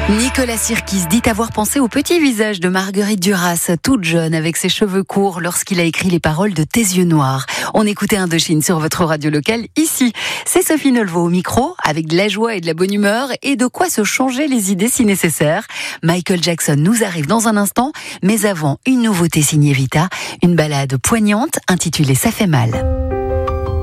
Nicolas Sirkis dit avoir pensé au petit visage de Marguerite Duras, toute jeune avec ses cheveux courts lorsqu'il a écrit les paroles de Tes yeux noirs. On écoutait Indochine sur votre radio locale ici. C'est Sophie Nolvo au micro avec de la joie et de la bonne humeur et de quoi se changer les idées si nécessaire. Michael Jackson nous arrive dans un instant, mais avant une nouveauté signée Vita, une ballade poignante intitulée Ça fait mal.